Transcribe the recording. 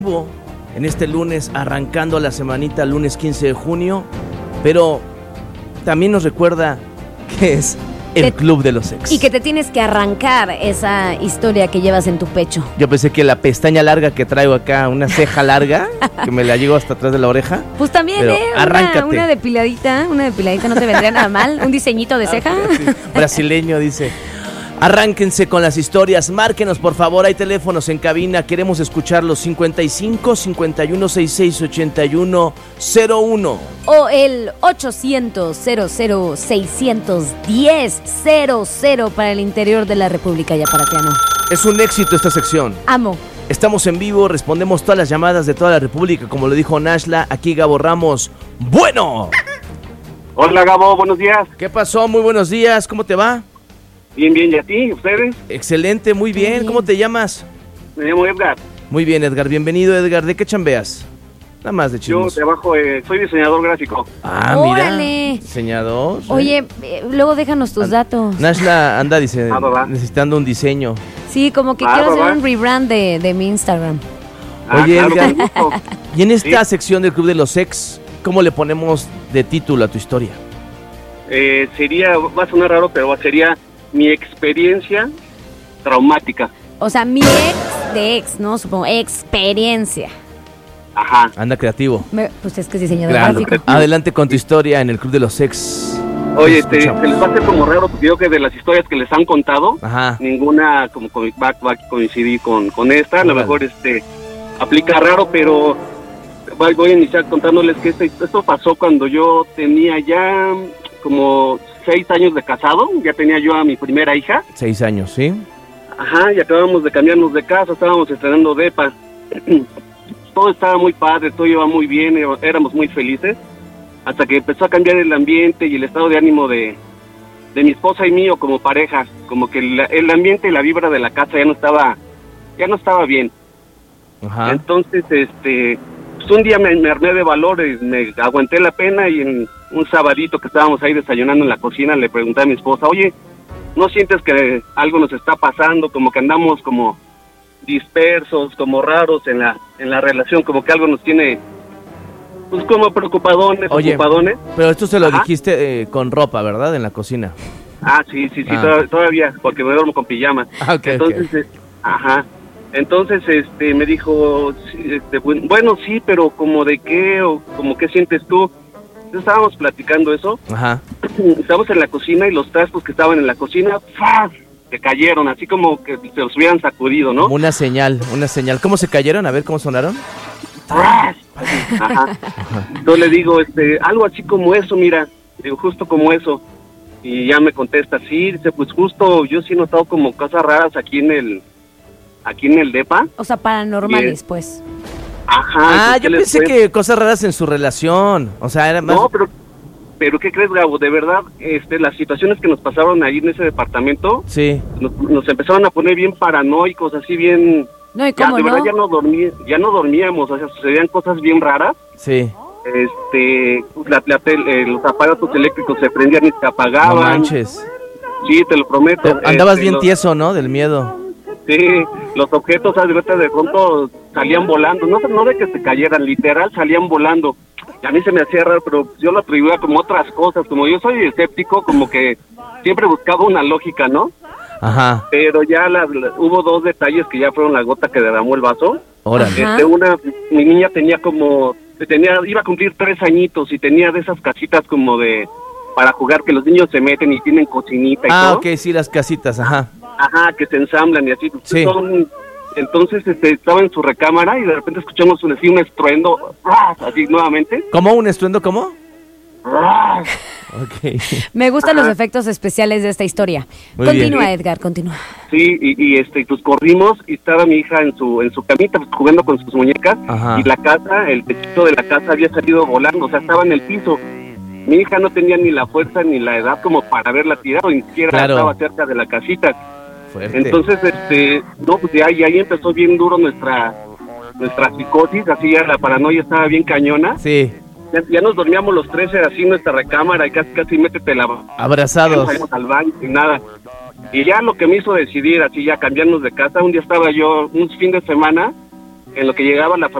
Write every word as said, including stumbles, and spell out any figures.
En este lunes, arrancando la semanita, lunes quince de junio, pero también nos recuerda que es el que, Club de los Ex. Y que te tienes que arrancar esa historia que llevas en tu pecho. Yo pensé que la pestaña larga que traigo acá, una ceja larga, que me la llevo hasta atrás de la oreja. Pues también, pero ¿eh? Una, una depiladita, una depiladita no te vendría nada mal. Un diseñito de ceja. Ah, sí. Brasileño, dice. Arránquense con las historias, márquenos por favor, hay teléfonos en cabina, queremos escucharlos, cincuenta y cinco, cincuenta y uno, sesenta y seis, ochenta y uno, cero uno. O el ochocientos, cero cero, seiscientos diez, cero cero para el interior de la República Yaparatiano. Es un éxito esta sección. Amo. Estamos en vivo, respondemos todas las llamadas de toda la República, como lo dijo Nashla, aquí Gabo Ramos. ¡Bueno! Hola Gabo, buenos días. ¿Qué pasó? Muy buenos días, ¿cómo te va? Bien, bien, ¿y a ti? ¿Ustedes? Excelente, muy bien. bien. ¿Cómo te llamas? Me llamo Edgar. Muy bien, Edgar. Bienvenido, Edgar. ¿De qué chambeas? Nada más de chismos. Yo trabajo, eh, soy diseñador gráfico. Ah, ¡Órale! mira. Diseñador. Oye, eh, luego déjanos tus datos. Nashla anda dice, ah, va, va. necesitando un diseño. Sí, como que ah, quiero va, hacer va. un rebrand de, de mi Instagram. Ah, Oye, claro, Edgar, y en esta ¿sí? sección del Club de los Ex, ¿cómo le ponemos de título a tu historia? Eh, sería, va a sonar raro, pero sería mi experiencia traumática. O sea, mi ex de ex, ¿no? Supongo, experiencia. Ajá. Anda creativo. Me, pues es que es diseñador Claro. gráfico. Adelante con tu historia en el Club de los Ex. Oye, este, se les va a hacer como raro, porque yo que de las historias que les han contado, Ajá. ninguna como va, va a coincidir con, con esta. A lo Órale. mejor este aplica raro, pero voy a iniciar contándoles que este, esto pasó cuando yo tenía ya como seis años de casado, ya tenía yo a mi primera hija. Seis años, ¿sí? Ajá, y acabamos de cambiarnos de casa, estábamos estrenando depa. Todo estaba muy padre, todo iba muy bien, éramos muy felices, hasta que empezó a cambiar el ambiente y el estado de ánimo de, de mi esposa y mío como pareja, como que el, el ambiente y la vibra de la casa ya no estaba, ya no estaba bien. Ajá. Entonces, este, pues un día me, me armé de valor y me aguanté la pena, y en un sabadito que estábamos ahí desayunando en la cocina le pregunté a mi esposa, oye, ¿no sientes que algo nos está pasando? Como que andamos como dispersos, como raros en la en la relación, como que algo nos tiene, pues como preocupadones, Oye, ocupadones. Pero esto se lo Ajá. dijiste eh, con ropa, ¿verdad? En la cocina. Ah, sí, sí, sí, Ah. to- todavía, porque me duermo con pijama. Ah, ok, Entonces, ok. eh, ajá. Entonces, este, me dijo, sí, este, bu- bueno, sí, pero como de qué, o como qué sientes tú. Entonces, estábamos platicando eso. Ajá. Estábamos en la cocina y los trastos que estaban en la cocina, ¡faz!, que cayeron, así como que se los hubieran sacudido, ¿no? Como una señal, una señal. ¿Cómo se cayeron? A ver, ¿cómo sonaron? ¡Faz! Ajá. Entonces le digo, este, algo así como eso, mira, digo, justo como eso. Y ya me contesta, sí, dice, pues justo, yo sí he notado como cosas raras aquí en el, aquí en el depa. O sea, paranormales, Bien. pues. Ajá. Ah, ¿qué yo les pensé cuento? que cosas raras en su relación. O sea, era más... No, pero, pero ¿qué crees, Gabo? De verdad, este, las situaciones que nos pasaron ahí en ese departamento, Sí. nos, nos empezaron a poner bien paranoicos, así bien... No, ¿y Ya, cómo de verdad no? ya no dormí, ya no dormíamos, o sea, sucedían cosas bien raras. Sí. Este, la, la tel- eh, los aparatos eléctricos se prendían y se No apagaban. manches. Sí, te lo prometo. Te- Andabas Este, bien los- tieso, ¿no? Del miedo. Sí, los objetos, ¿sabes? De de pronto salían volando, no, no de que se cayeran, literal salían volando. Y a mí se me hacía raro, pero yo lo atribuía como otras cosas, como yo soy escéptico, como que siempre buscaba una lógica, ¿no? Ajá. Pero ya la- la- hubo dos detalles que ya fueron la gota que derramó el vaso. Órale. Ajá. Este, una, mi niña tenía como, tenía, iba a cumplir tres añitos y tenía de esas casitas como de, para jugar, que los niños se meten y tienen cocinita y Ah, todo. ok, sí, las casitas, ajá. Ajá, que se ensamblan y así. Sí. Son- entonces este, estaba en su recámara y de repente escuchamos un, así, un estruendo, ¡ras!, así nuevamente. ¿Cómo? ¿Un estruendo? ¿Cómo? ¡Ras! Ok. Me gustan Ajá. los efectos especiales de esta historia. Muy Continúa, bien. Edgar, continúa. Sí, y, y este, pues corrimos y estaba mi hija en su en su camita pues, jugando con sus muñecas. Ajá. Y la casa, el techito de la casa había salido volando, o sea, estaba en el piso. Mi hija no tenía ni la fuerza ni la edad como para haberla tirado, ni siquiera Claro. estaba cerca de la casita. Fuerte. Entonces, este, no, pues de ahí, ahí empezó bien duro nuestra nuestra psicosis, así ya la paranoia estaba bien cañona. Sí. Ya, ya nos dormíamos los tres así en nuestra recámara y casi casi métete la... Abrazados. Salimos al baño y nada. Y ya lo que me hizo decidir así ya cambiarnos de casa, un día estaba yo, un fin de semana, en lo que llegaba la familia